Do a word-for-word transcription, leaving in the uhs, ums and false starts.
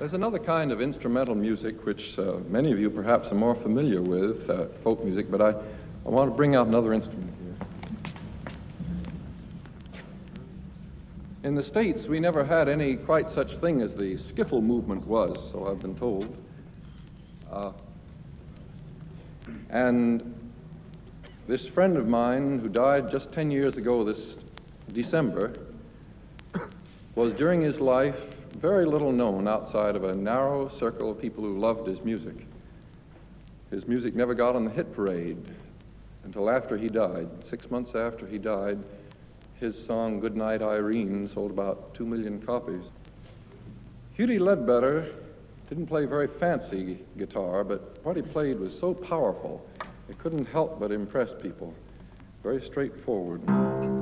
There's another kind of instrumental music which uh, many of you perhaps are more familiar with, uh, folk music, but I, I want to bring out another instrument here. In the States, we never had any quite such thing as the skiffle movement was, so I've been told. Uh, and this friend of mine who died just ten years ago this December was during his life very little known outside of a narrow circle of people who loved his music. His music never got on the hit parade until after he died. Six months after he died, his song, Goodnight Irene, sold about two million copies. Hughie Ledbetter didn't play very fancy guitar, but what he played was so powerful, it couldn't help but impress people. Very straightforward.